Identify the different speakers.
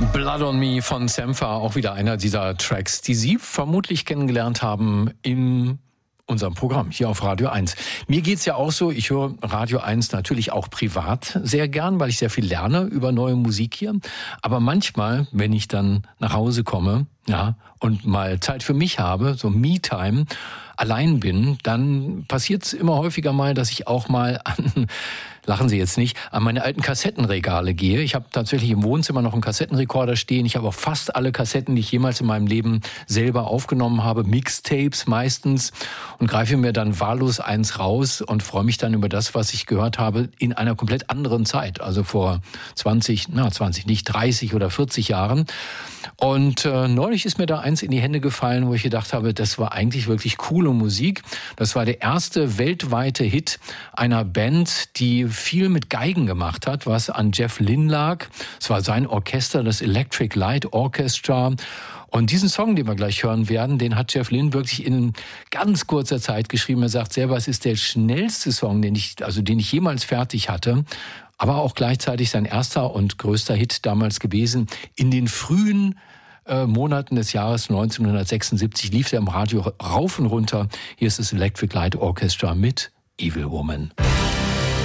Speaker 1: Blood on Me von Sampha, auch wieder einer dieser Tracks, die Sie vermutlich kennengelernt haben in unserem Programm hier auf Radio 1. Mir geht's ja auch so, ich höre Radio 1 natürlich auch privat sehr gern, weil ich sehr viel lerne über neue Musik hier. Aber manchmal, wenn ich dann nach Hause komme, ja, und mal Zeit für mich habe, so Me-Time, allein bin, dann passiert's immer häufiger mal, dass ich auch mal an, lachen Sie jetzt nicht, an meine alten Kassettenregale gehe. Ich habe tatsächlich im Wohnzimmer noch einen Kassettenrekorder stehen. Ich habe auch fast alle Kassetten, die ich jemals in meinem Leben selber aufgenommen habe, Mixtapes meistens, und greife mir dann wahllos eins raus und freue mich dann über das, was ich gehört habe, in einer komplett anderen Zeit, also vor 20 nicht 30 oder 40 Jahren. Und neulich ist mir da eins in die Hände gefallen, wo ich gedacht habe, das war eigentlich wirklich coole Musik. Das war der erste weltweite Hit einer Band, die viel mit Geigen gemacht hat, was an Jeff Lynne lag. Es war sein Orchester, das Electric Light Orchestra. Und diesen Song, den wir gleich hören werden, den hat Jeff Lynne wirklich in ganz kurzer Zeit geschrieben. Er sagt selber, es ist der schnellste Song, den ich jemals fertig hatte. Aber auch gleichzeitig sein erster und größter Hit damals gewesen. In den frühen Monaten des Jahres 1976 lief er im Radio rauf und runter. Hier ist das Electric Light Orchestra mit Evil Woman.